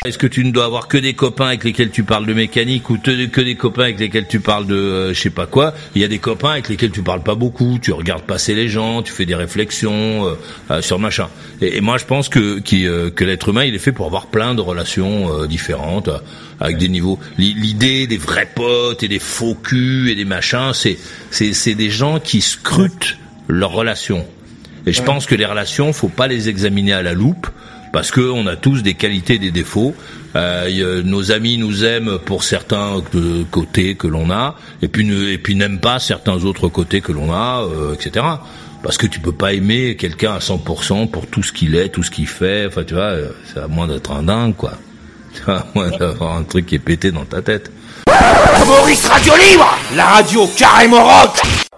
Est-ce que tu ne dois avoir que des copains avec lesquels tu parles de mécanique ou que des copains avec lesquels tu parles de je sais pas quoi? Il y a des copains avec lesquels tu parles pas beaucoup, tu regardes passer les gens, tu fais des réflexions sur machin. Et moi je pense que l'être humain il est fait pour avoir plein de relations différentes avec des niveaux. L'idée des vrais potes et des faux culs et des machins, c'est des gens qui scrutent leurs relations. Et je pense que les relations, faut pas les examiner à la loupe. Parce que on a tous des qualités et des défauts. Nos amis nous aiment pour certains côtés que l'on a, et puis n'aiment pas certains autres côtés que l'on a, etc. Parce que tu peux pas aimer quelqu'un à 100% pour tout ce qu'il est, tout ce qu'il fait. Enfin, tu vois, c'est à moins d'être un dingue, quoi. À moins d'avoir un truc qui est pété dans ta tête. Maurice Radio Libre, la radio carrément rock.